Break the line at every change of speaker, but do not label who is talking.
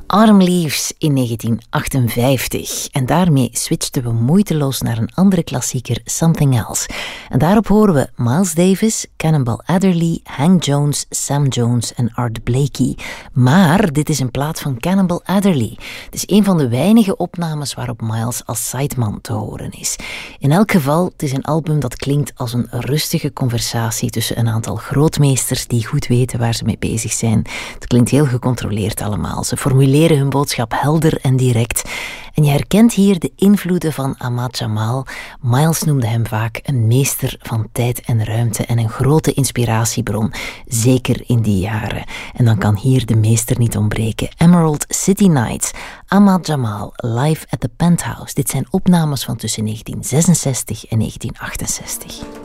Autumn Leaves in 1958. En daarmee switchten we moeiteloos naar een andere klassieker, Something Else. En daarop horen we Miles Davis, Cannonball Adderley, Hank Jones, Sam Jones en Art Blakey. Maar dit is een plaat van Cannonball Adderley. Het is een van de weinige opnames waarop Miles als sideman te horen is. In elk geval, het is een album dat klinkt als een rustige conversatie tussen een aantal grootmeesters die goed weten waar ze mee bezig zijn. Het klinkt heel gecontroleerd allemaal. Ze formuleren hun boodschap helder en direct. En je herkent hier de invloeden van Ahmad Jamal. Miles noemde hem vaak een meester van tijd en ruimte en een grote inspiratiebron, zeker in die jaren. En dan kan hier de meester niet ontbreken. Emerald City Nights, Ahmad Jamal, live at the Penthouse. Dit zijn opnames van tussen 1966 en 1968.